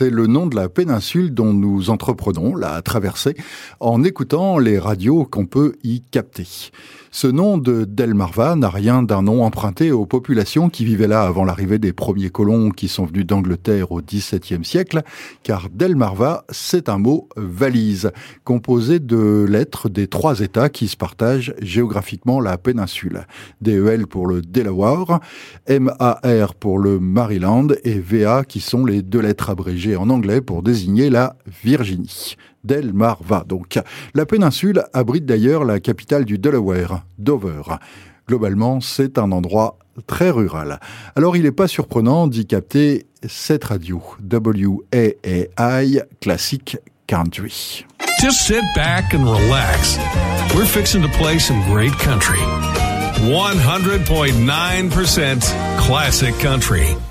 c'est le nom de la péninsule dont nous entreprenons la traversée en écoutant les radios qu'on peut y capter. Ce nom de Delmarva n'a rien d'un nom emprunté aux populations qui vivaient là avant l'arrivée des premiers colons qui sont venus d'Angleterre au XVIIe siècle, car Delmarva, c'est un mot valise, composé de lettres des 3 États qui se partagent géographiquement la péninsule. DEL pour le Delaware, MAR pour le Maryland et VA qui sont les 2 lettres abrégées en anglais pour désigner la Virginie. Delmarva, donc. La péninsule abrite d'ailleurs la capitale du Delaware, Dover. Globalement, c'est un endroit très rural. Alors, il n'est pas surprenant d'y capter cette radio, WAAI Classic Country. Just sit back and relax. We're fixing to play some great country. 100.9% classic country.